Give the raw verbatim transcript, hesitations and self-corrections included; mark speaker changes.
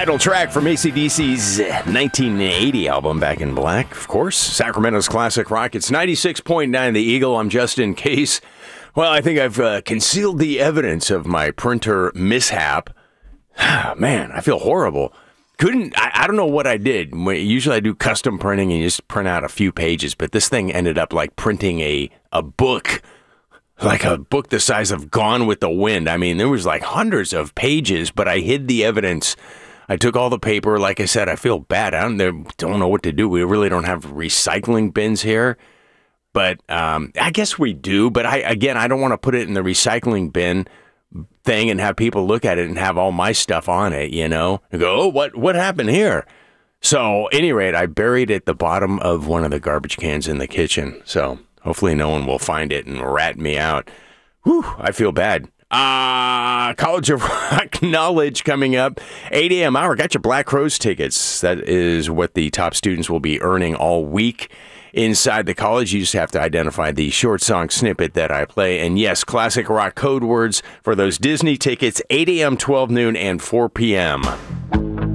Speaker 1: title track from A C D C's nineteen eighty album, Back in Black, of course. Sacramento's classic rock. It's ninety-six point nine The Eagle. I'm Justin Case. Well, I think I've uh, concealed the evidence of my printer mishap. Man, I feel horrible. Couldn't, I, I don't know what I did. Usually I do custom printing and you just print out a few pages, but this thing ended up like printing a, a book, like a book the size of Gone with the Wind. I mean, there was like hundreds of pages, but I hid the evidence. I took all the paper. Like I said, I feel bad. I don't, don't know what to do. We really don't have recycling bins here, but um, I guess we do. But I, again, I don't want to put it in the recycling bin thing and have people look at it and have all my stuff on it, you know, and go, oh, what, what happened here? So, at any rate, I buried it at the bottom of one of the garbage cans in the kitchen. So, hopefully no one will find it and rat me out. Whew, I feel bad. Uh, College of Rock Knowledge coming up. eight a.m. hour. Got your Black Crowes tickets. That is what the top students will be earning all week inside the college. You just have to identify the short song snippet that I play. And yes, classic rock code words for those Disney tickets, eight a.m., twelve noon, and four p.m.